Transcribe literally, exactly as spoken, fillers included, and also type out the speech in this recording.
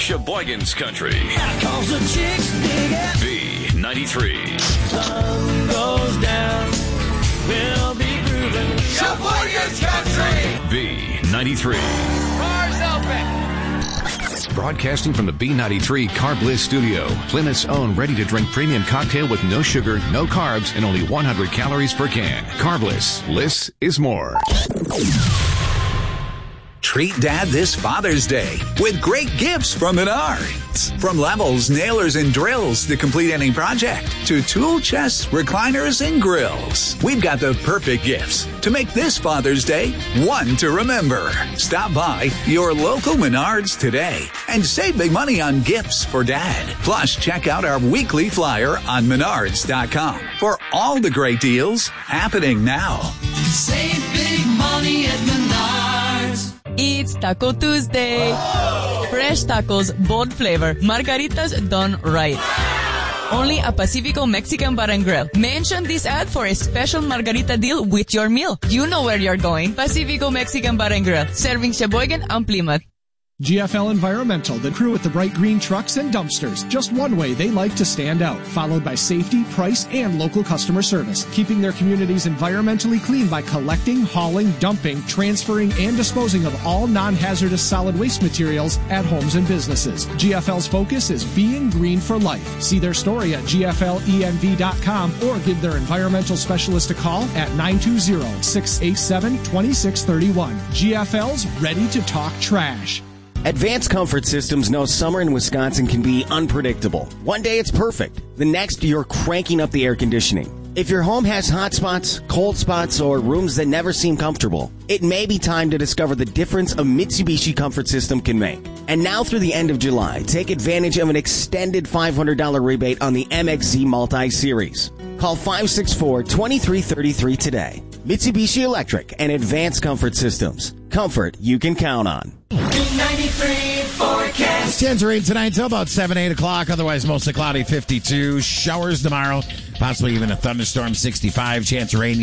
Sheboygan's country. Cause the chicks dig it. B ninety-three. Sun goes down, we'll be grooving. Sheboygan's country. B ninety-three. Cars open. Broadcasting from the B ninety-three Carb Bliss studio, Plymouth's own ready-to-drink premium cocktail with no sugar, no carbs, and only one hundred calories per can. Carb Bliss. Bliss is more. Treat Dad this Father's Day with great gifts from Menards. From levels, nailers, and drills to complete any project, to tool chests, recliners, and grills. We've got the perfect gifts to make this Father's Day one to remember. Stop by your local Menards today and save big money on gifts for Dad. Plus, check out our weekly flyer on menards dot com for all the great deals happening now. Save big money at Menards. It's Taco Tuesday. Oh! Fresh tacos, bold flavor, margaritas done right. Only at Pacifico Mexican Bar and Grill. Mention this ad for a special margarita deal with your meal. You know where you're going. Pacifico Mexican Bar and Grill, serving Sheboygan and Plymouth. G F L Environmental, the crew with the bright green trucks and dumpsters. Just one way they like to stand out, followed by safety, price, and local customer service. Keeping their communities environmentally clean by collecting, hauling, dumping, transferring, and disposing of all non-hazardous solid waste materials at homes and businesses. G F L's focus is being green for life. See their story at G F L E N V dot com or give their environmental specialist a call at nine two zero, six eight seven, two six three one. G F L's ready to talk trash. Advanced Comfort Systems knows summer in Wisconsin can be unpredictable. One day it's perfect. The next, you're cranking up the air conditioning. If your home has hot spots, cold spots, or rooms that never seem comfortable, it may be time to discover the difference a Mitsubishi Comfort System can make. And now through the end of July, take advantage of an extended five hundred dollars rebate on the M X Z Multi-Series. Call five six four, two three three three today. Mitsubishi Electric and Advanced Comfort Systems. Comfort you can count on. ninety-three forecast. Chance of rain tonight until about seven, eight o'clock. Otherwise, mostly cloudy, fifty-two. Showers tomorrow. Possibly even a thunderstorm, sixty-five. Chance of rain